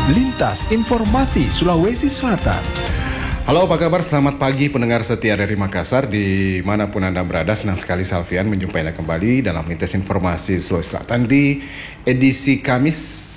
Lintas Informasi Sulawesi Selatan. Halo, apa kabar? Selamat pagi pendengar setia dari Makassar, dimanapun Anda berada. Senang sekali Salvian menjumpai Anda kembali dalam Lintas Informasi Sulawesi Selatan di edisi Kamis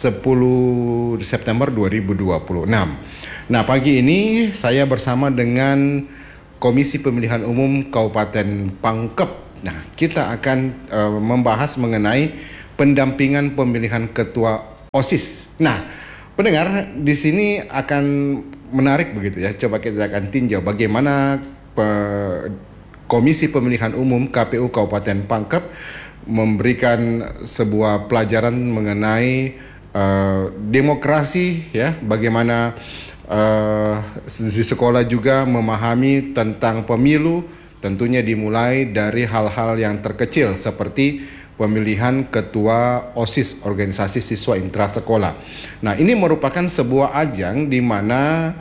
10 September 2026. Nah, pagi ini saya bersama dengan Komisi Pemilihan Umum Kabupaten Pangkep. Nah, kita akan membahas mengenai pendampingan pemilihan ketua OSIS. Nah, pendengar, di sini akan menarik begitu ya. Coba kita akan tinjau bagaimana Komisi Pemilihan Umum KPU Kabupaten Pangkep memberikan sebuah pelajaran mengenai demokrasi ya, bagaimana di sekolah juga memahami tentang pemilu, tentunya dimulai dari hal-hal yang terkecil seperti pemilihan ketua OSIS, organisasi siswa intrasekolah. Nah, ini merupakan sebuah ajang di mana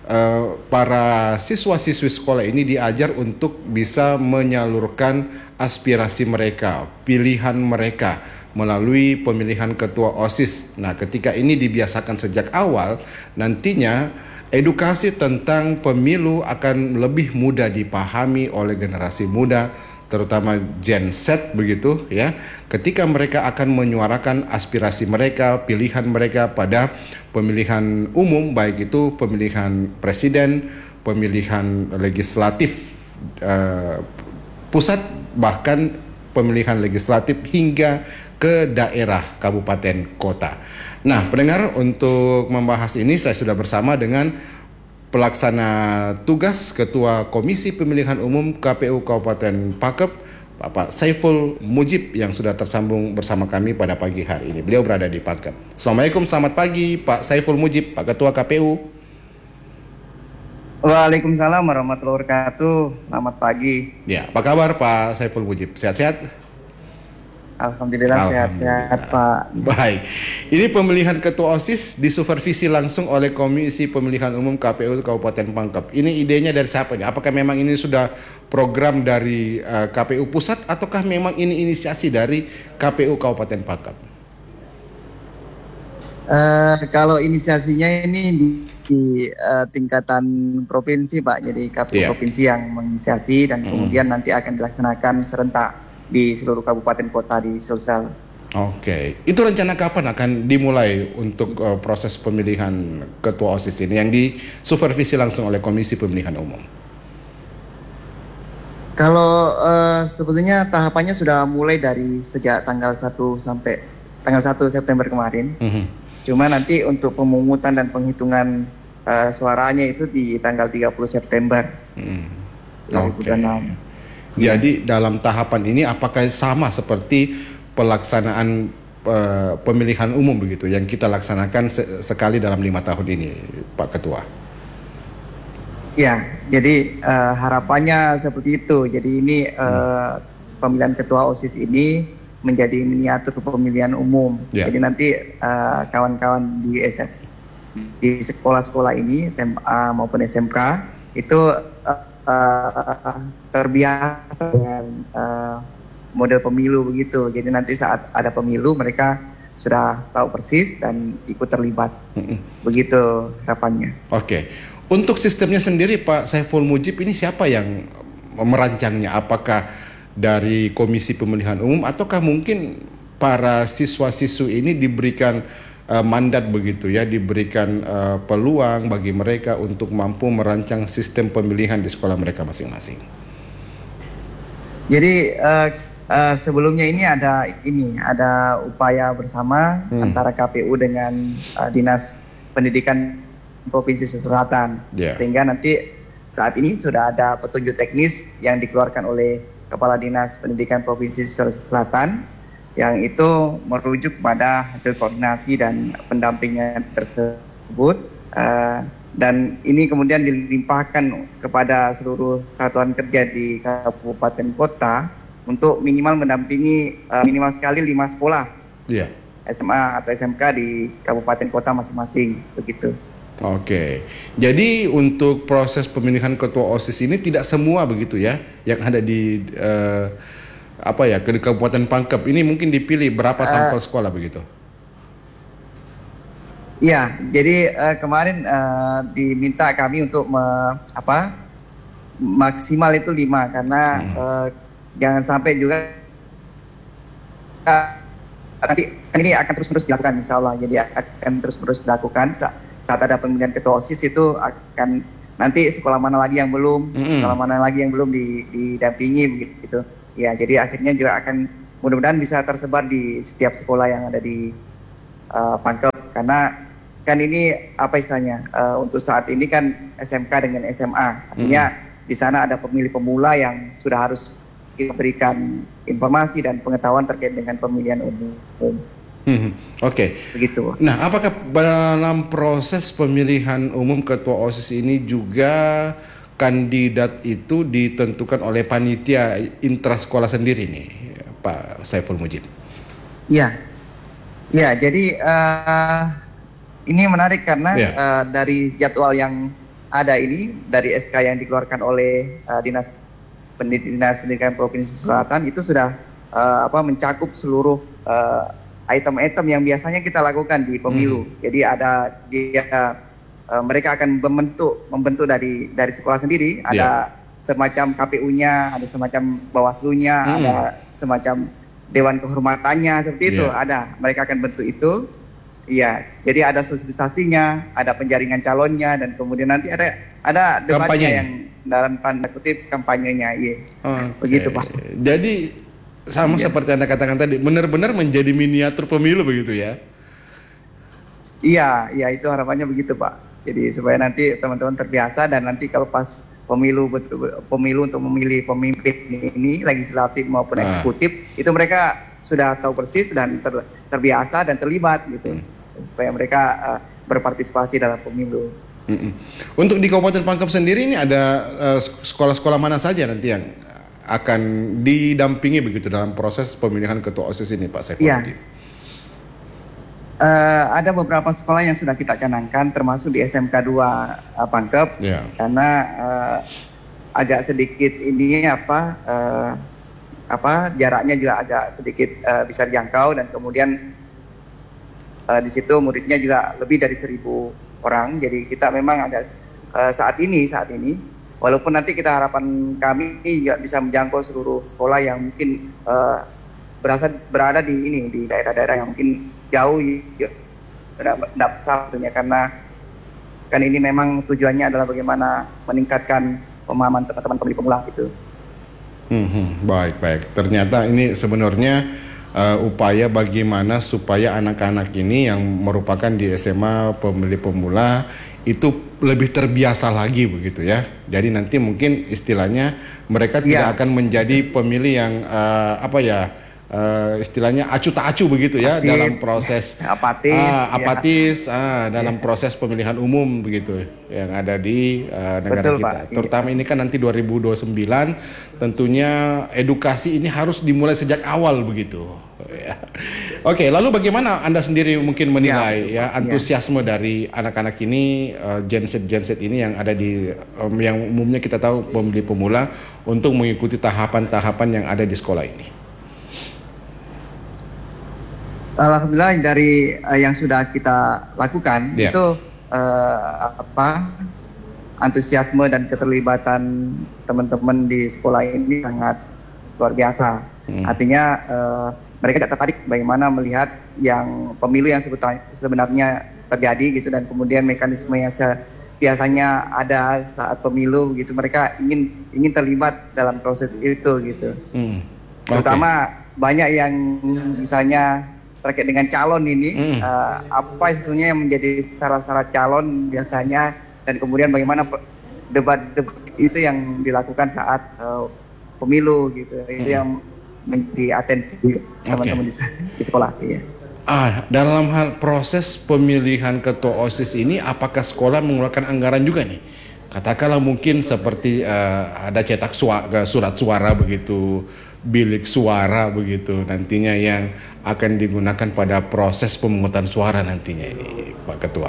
para siswa-siswi sekolah ini diajar untuk bisa menyalurkan aspirasi mereka, pilihan mereka melalui pemilihan ketua OSIS. Nah, ketika ini dibiasakan sejak awal, nantinya edukasi tentang pemilu akan lebih mudah dipahami oleh generasi muda, terutama Gen Z begitu ya, ketika mereka akan menyuarakan aspirasi mereka, pilihan mereka pada pemilihan umum, baik itu pemilihan presiden, pemilihan legislatif pusat, bahkan pemilihan legislatif hingga ke daerah, kabupaten, kota. Nah, pendengar, untuk membahas ini saya sudah bersama dengan Pelaksana Tugas Ketua Komisi Pemilihan Umum KPU Kabupaten Pangkep, Bapak Saiful Mujib, yang sudah tersambung bersama kami pada pagi hari ini. Beliau berada di Pangkep. Assalamualaikum, selamat pagi Pak Saiful Mujib, Pak Ketua KPU. Waalaikumsalam warahmatullahi wabarakatuh. Selamat pagi. Ya, apa kabar Pak Saiful Mujib? Sehat-sehat? Alhamdulillah sehat-sehat Pak. Baik, ini pemilihan ketua OSIS disupervisi langsung oleh Komisi Pemilihan Umum KPU Kabupaten Pangkep. Ini idenya dari siapa nih? Apakah memang ini sudah program dari KPU Pusat, ataukah memang ini inisiasi dari KPU Kabupaten Pangkep? Kalau inisiasinya ini di tingkatan provinsi Pak, jadi KPU provinsi yang menginisiasi dan kemudian nanti akan dilaksanakan serentak di seluruh kabupaten kota di Sulsel. Oke, itu rencana kapan akan dimulai untuk proses pemilihan ketua OSIS ini yang disupervisi langsung oleh Komisi Pemilihan Umum? Kalau sebetulnya tahapannya sudah mulai dari sejak tanggal 1 sampai tanggal 1 September kemarin. Cuma nanti untuk pemungutan dan penghitungan suaranya itu di tanggal 30 September 2026. Jadi dalam tahapan ini apakah sama seperti pelaksanaan pemilihan umum begitu yang kita laksanakan sekali dalam 5 tahun ini, Pak Ketua? Ya, jadi harapannya seperti itu. Jadi ini pemilihan ketua OSIS ini menjadi miniatur pemilihan umum. Jadi nanti kawan-kawan di sekolah-sekolah ini, SMA maupun SMK, itu terbiasa dengan model pemilu begitu. Jadi nanti saat ada pemilu mereka sudah tahu persis dan ikut terlibat. Begitu harapannya. Oke. Untuk sistemnya sendiri Pak Saiful Mujib, ini siapa yang merancangnya? Apakah dari Komisi Pemilihan Umum, ataukah mungkin para siswa-siswi ini diberikan mandat begitu ya, diberikan peluang bagi mereka untuk mampu merancang sistem pemilihan di sekolah mereka masing-masing? Jadi sebelumnya ini ada upaya bersama antara KPU dengan Dinas Pendidikan Provinsi Sulawesi Selatan, sehingga nanti saat ini sudah ada petunjuk teknis yang dikeluarkan oleh Kepala Dinas Pendidikan Provinsi Sulawesi Selatan, yang itu merujuk pada hasil koordinasi dan pendampingnya tersebut, dan ini kemudian dilimpahkan kepada seluruh satuan kerja di kabupaten kota untuk minimal mendampingi minimal sekali 5 sekolah SMA atau SMK di kabupaten kota masing-masing begitu. Oke, jadi untuk proses pemilihan ketua OSIS ini tidak semua begitu ya yang ada di ke Kabupaten Pangkep ini mungkin dipilih berapa sampel sekolah begitu? Iya, jadi kemarin diminta kami untuk maksimal itu 5 karena jangan sampai juga nanti ini akan terus-menerus dilakukan insya Allah. Jadi akan terus-menerus dilakukan saat ada pemilihan ketua OSIS itu akan nanti sekolah mana lagi yang belum, sekolah mana lagi yang belum didampingi begitu. Ya, jadi akhirnya juga akan mudah-mudahan bisa tersebar di setiap sekolah yang ada di Pangkep karena kan ini apa istilahnya untuk saat ini kan SMK dengan SMA artinya di sana ada pemilih pemula yang sudah harus kita berikan informasi dan pengetahuan terkait dengan pemilihan umum. Oke. Begitu. Nah, apakah dalam proses pemilihan umum ketua OSIS ini juga kandidat itu ditentukan oleh panitia intrasekolah sendiri nih, Pak Saiful Mujib? Iya. Ya, jadi ini menarik karena dari jadwal yang ada ini, dari SK yang dikeluarkan oleh Dinas Pendidikan Provinsi Selatan itu sudah mencakup seluruh item-item yang biasanya kita lakukan di pemilu. Jadi ada mereka akan membentuk dari sekolah sendiri, ada semacam KPU-nya, ada semacam Bawaslu-nya, ada semacam Dewan Kehormatannya seperti itu, ada. Mereka akan bentuk itu. Iya, jadi ada sosialisasinya, ada penjaringan calonnya, dan kemudian nanti ada debatnya yang dalam tanda kutip kampanyenya, begitu Pak. Jadi sama seperti Anda katakan tadi, benar-benar menjadi miniatur pemilu begitu ya? Iya, itu harapannya begitu Pak. Jadi supaya nanti teman-teman terbiasa dan nanti kalau pas pemilu untuk memilih pemimpin ini legislatif maupun eksekutif itu mereka sudah tahu persis dan terbiasa dan terlibat gitu. Supaya mereka berpartisipasi dalam pemilu. Untuk di Kabupaten Pangkep sendiri ini ada sekolah-sekolah mana saja nanti yang akan didampingi begitu dalam proses pemilihan ketua OSIS ini, Pak Saiful? Iya. Ada beberapa sekolah yang sudah kita canangkan, termasuk di SMK 2 Pangkep, karena agak sedikit ini jaraknya juga agak sedikit bisa dijangkau dan kemudian di situ muridnya juga lebih dari 1.000 orang. Jadi kita memang agak saat ini walaupun nanti kita harapan kami juga bisa menjangkau seluruh sekolah yang mungkin berada di daerah-daerah yang mungkin jauh tidak satunya karena kan ini memang tujuannya adalah bagaimana meningkatkan pemahaman teman-teman pemilih pemula gitu. Baik. Ternyata ini sebenarnya upaya bagaimana supaya anak-anak ini yang merupakan di SMA pemilih pemula itu lebih terbiasa lagi begitu ya. Jadi nanti mungkin istilahnya mereka tidak akan menjadi pemilih yang istilahnya acu tak acu begitu ya. Asik, dalam proses apatis dalam proses pemilihan umum begitu yang ada di negara kita. Pak. Terutama ini kan nanti 2029 tentunya edukasi ini harus dimulai sejak awal begitu. Oke, lalu bagaimana Anda sendiri mungkin menilai antusiasme dari anak-anak ini Gen Z ini yang ada di yang umumnya kita tahu pemilih pemula untuk mengikuti tahapan-tahapan yang ada di sekolah ini? Alhamdulillah dari yang sudah kita lakukan itu antusiasme dan keterlibatan teman-teman di sekolah ini sangat luar biasa. Artinya mereka tertarik bagaimana melihat yang pemilu yang sebenarnya terjadi gitu dan kemudian mekanisme yang biasanya ada saat pemilu gitu, mereka ingin terlibat dalam proses itu gitu. Terutama banyak yang misalnya terkait dengan calon ini, apa sebetulnya yang menjadi syarat-syarat calon biasanya, dan kemudian bagaimana debat itu yang dilakukan saat pemilu gitu, itu yang menjadi atensi teman-teman di sekolah. Dalam hal proses pemilihan ketua OSIS ini, apakah sekolah mengeluarkan anggaran juga nih? Katakanlah mungkin seperti ada cetak surat suara begitu, bilik suara begitu nantinya yang akan digunakan pada proses pemungutan suara nantinya ini, Pak Ketua.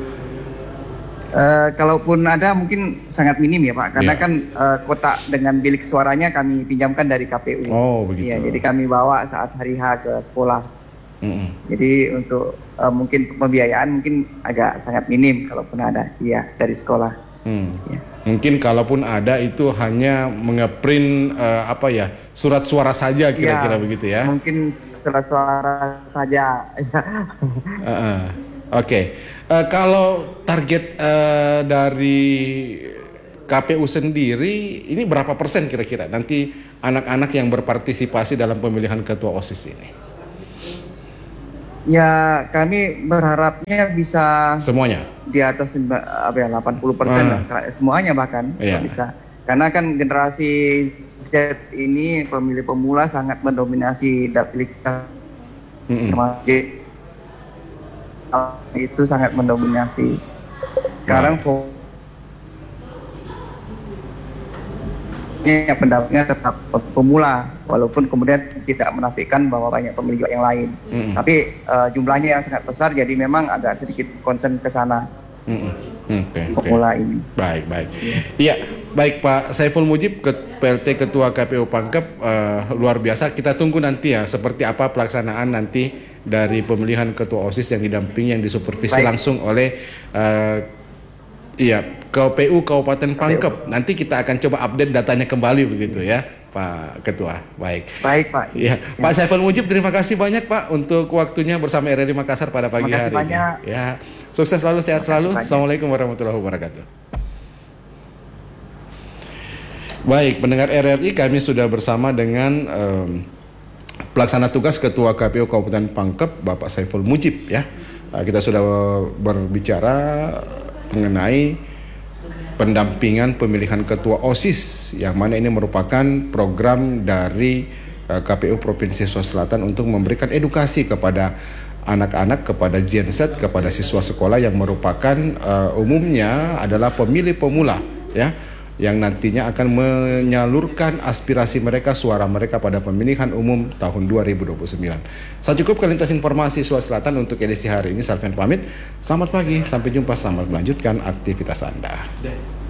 Kalaupun ada mungkin sangat minim ya Pak, karena kan kotak dengan bilik suaranya kami pinjamkan dari KPU. Oh begitu. Jadi kami bawa saat hari H ke sekolah. Jadi untuk mungkin pembiayaan mungkin agak sangat minim kalaupun ada dari sekolah. Ya. Mungkin kalaupun ada itu hanya mengeprint surat suara saja kira-kira begitu ya. Mungkin surat suara saja. Oke. Kalau target dari KPU sendiri ini berapa persen kira-kira nanti anak-anak yang berpartisipasi dalam pemilihan ketua OSIS ini? Ya, kami berharapnya bisa semuanya di atas 80% semuanya bahkan bisa. Karena kan generasi Z ini pemilih pemula sangat mendominasi dapil kita. Itu sangat mendominasi. Sekarang pendapatnya tetap pemula, walaupun kemudian tidak menafikan bahwa banyak pemilih yang lain. Tapi jumlahnya yang sangat besar, jadi memang agak sedikit concern ke sana. Pemula ini. Baik. Iya, baik Pak Saiful Mujib, PLT Ketua KPU Pangkep, luar biasa. Kita tunggu nanti ya, seperti apa pelaksanaan nanti dari pemilihan ketua OSIS yang didampingi, yang disupervisi langsung oleh KPU Kabupaten Pangkep. Nanti kita akan coba update datanya kembali begitu ya, Pak Ketua. Baik Pak. Ya, Pak Saiful Mujib, terima kasih banyak Pak untuk waktunya bersama RRI Makassar pada pagi hari ini. Ya, sukses selalu, sehat selalu. Assalamualaikum warahmatullahi wabarakatuh. Baik, pendengar RRI, kami sudah bersama dengan pelaksana tugas Ketua KPU Kabupaten Pangkep, Bapak Saiful Mujib ya. Kita sudah berbicara mengenai pendampingan pemilihan ketua OSIS, yang mana ini merupakan program dari KPU Provinsi Sulawesi Selatan untuk memberikan edukasi kepada anak-anak, kepada Gen Z, kepada siswa sekolah yang merupakan umumnya adalah pemilih pemula ya, yang nantinya akan menyalurkan aspirasi mereka, suara mereka pada pemilihan umum tahun 2029. Saya cukupkan lintas informasi Sulawesi Selatan untuk edisi hari ini. Salven pamit. Selamat pagi, sampai jumpa, selamat melanjutkan aktivitas Anda.